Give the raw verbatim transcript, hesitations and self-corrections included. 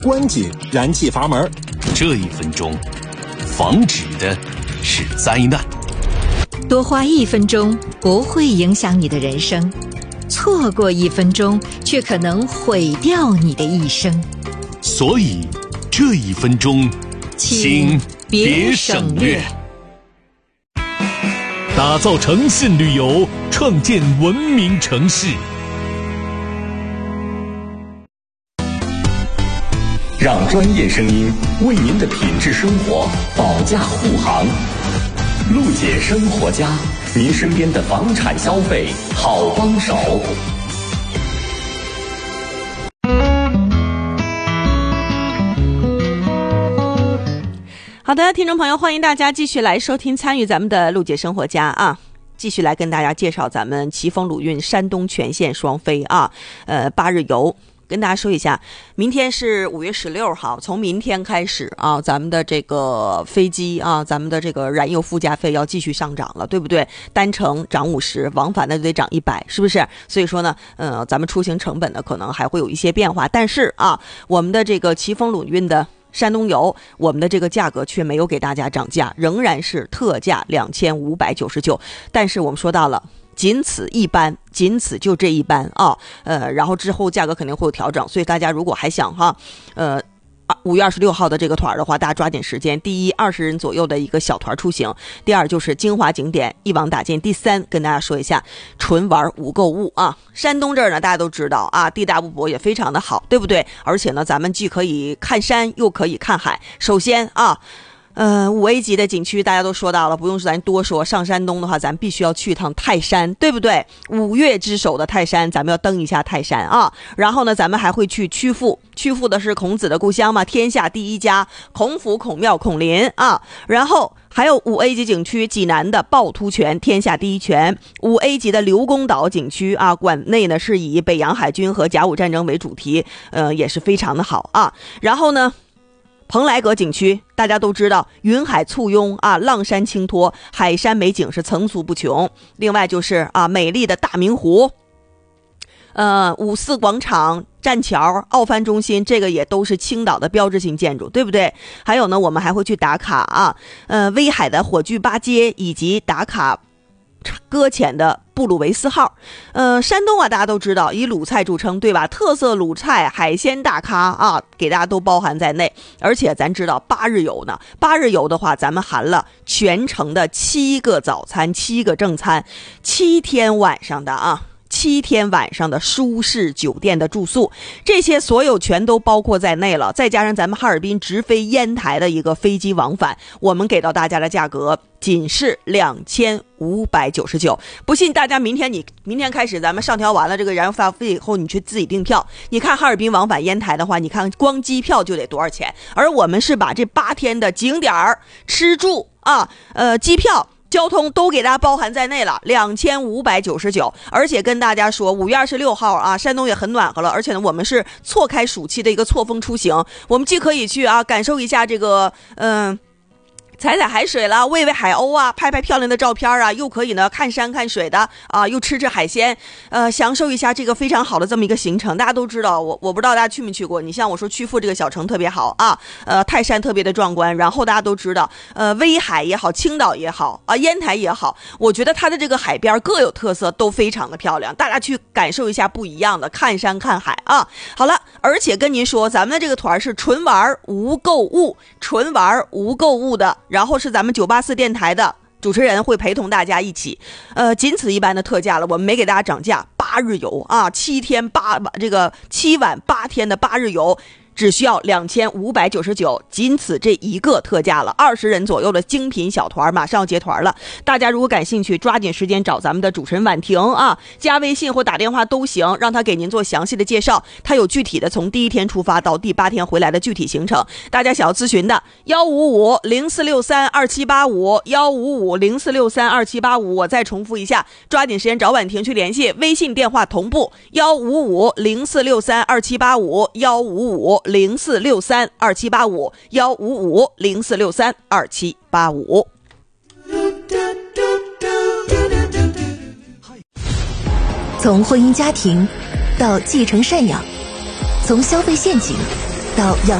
关紧燃气阀门。 这一分钟，防止的是灾难。 多花一分钟不会影响你的人生，错过一分钟却可能毁掉你的一生。 所以这一分钟，请别省略。打造诚信旅游，创建文明城市。 让专业声音为您的品质生活保驾护航。陆姐生活家，您身边的房产消费好帮手。 好的，听众朋友，欢迎大家继续来收听参与咱们的陆姐生活家啊。继续来跟大家介绍咱们奇峰鲁韵山东全线双飞啊，呃，八日游。跟大家说一下，明天是五月十六号，从明天开始啊，咱们的这个飞机啊，咱们的这个燃油附加费要继续上涨了，对不对？单程涨五十，往返呢就得涨一百，是不是？所以说呢，呃，咱们出行成本呢可能还会有一些变化，但是啊，我们的这个奇峰鲁韵的山东游，我们的这个价格却没有给大家涨价，仍然是特价两千五百九十九。但是我们说到了，仅此一班，仅此就这一班啊，呃，然后之后价格肯定会有调整，所以大家如果还想哈，呃。五月二十六号的这个团的话，大家抓紧时间。第一，二十人左右的一个小团出行；第二，就是精华景点一网打尽；第三，跟大家说一下纯玩无购物啊。山东这儿呢，大家都知道啊，地大物博也非常的好，对不对？而且呢，咱们既可以看山，又可以看海。首先啊。呃，五 A 级的景区大家都说到了，不用咱多说。上山东的话，咱必须要去一趟泰山，对不对？五岳之首的泰山，咱们要登一下泰山啊。然后呢，咱们还会去曲阜，曲阜的是孔子的故乡嘛，天下第一家孔府、孔庙、孔林啊。然后还有五 A 级景区济南的趵突泉，天下第一泉。五 A 级的刘公岛景区啊，馆内呢是以北洋海军和甲午战争为主题，呃，也是非常的好啊。然后呢，蓬莱阁景区大家都知道，云海簇拥啊，浪山清脱，海山美景是层出不穷。另外就是啊，美丽的大明湖，呃，五四广场、栈桥、奥帆中心，这个也都是青岛的标志性建筑，对不对？还有呢，我们还会去打卡啊，呃，威海的火炬八街，以及打卡搁浅的布鲁维斯号。呃，山东啊，大家都知道以鲁菜著称，对吧？特色鲁菜、海鲜大咖啊，给大家都包含在内。而且咱知道八日游呢，八日游的话，咱们含了全程的七个早餐、七个正餐、七天晚上的啊。七天晚上的舒适酒店的住宿，这些所有全都包括在内了，再加上咱们哈尔滨直飞烟台的一个飞机往返，我们给到大家的价格仅是两千五百九十九。不信大家明天你明天开始咱们上调完了这个燃油发费以后，你去自己订票，你看哈尔滨往返烟台的话，你看光机票就得多少钱？而我们是把这八天的景点儿、吃住啊、呃机票、交通都给大家包含在内了，两千五百九十九。而且跟大家说，五月二十六号啊，山东也很暖和了，而且呢，我们是错开暑期的一个错峰出行，我们既可以去啊感受一下这个嗯。呃踩踩海水啦，喂喂海鸥啊，拍拍漂亮的照片啊，又可以呢看山看水的啊，又吃吃海鲜，呃，享受一下这个非常好的这么一个行程。大家都知道，我我不知道大家去没去过。你像我说曲阜这个小城特别好啊，呃，泰山特别的壮观。然后大家都知道，呃，威海也好，青岛也好啊，烟台也好，我觉得它的这个海边各有特色，都非常的漂亮。大家去感受一下不一样的，看山看海啊。好了，而且跟您说，咱们的这个团是纯玩无购物，纯玩无购物的。然后是咱们九八四电台的主持人会陪同大家一起，呃，仅此一般的特价了，我们没给大家涨价，八日游啊，七天八这个七晚八天的八日游。只需要两千五百九十九，仅此这一个特价了。二十人左右的精品小团马上要结团了，大家如果感兴趣，抓紧时间找咱们的主持人婉婷啊，加微信或打电话都行，让他给您做详细的介绍。他有具体的从第一天出发到第八天回来的具体行程。大家想要咨询的，幺五五零四六三二七八五，幺五五零四六三二七八五。我再重复一下，抓紧时间找婉婷去联系，微信电话同步幺五五零四六三二七八五，幺五五零四六三二七八五，幺五五零四六三二七八五。 从婚姻家庭到继承赡养，从消费陷阱到养